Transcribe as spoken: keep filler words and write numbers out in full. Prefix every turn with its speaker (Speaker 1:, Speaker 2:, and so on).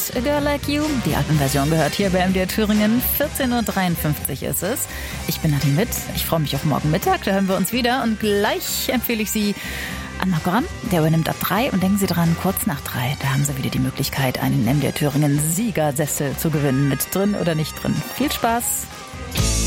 Speaker 1: A Girl Like You. Die Albenversion gehört hier bei M D R Thüringen. vierzehn Uhr dreiundfünfzig ist es. Ich bin Nadine Mitt. Ich freue mich auf morgen Mittag. Da hören wir uns wieder. Und gleich empfehle ich Sie an Marco Ramm. Der übernimmt ab drei. Und denken Sie dran, kurz nach drei, da haben Sie wieder die Möglichkeit, einen M D R Thüringen Siegersessel zu gewinnen. Mit drin oder nicht drin. Viel Spaß.